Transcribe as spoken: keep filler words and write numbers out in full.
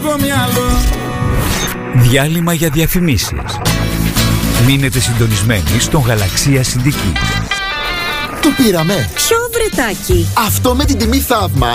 Διάλειμμα για διαφημίσεις. Μείνετε συντονισμένοι στον Γαλαξία Συντική. Το πήραμε. Ποιο βρετάκι? Αυτό με την τιμή θαύμα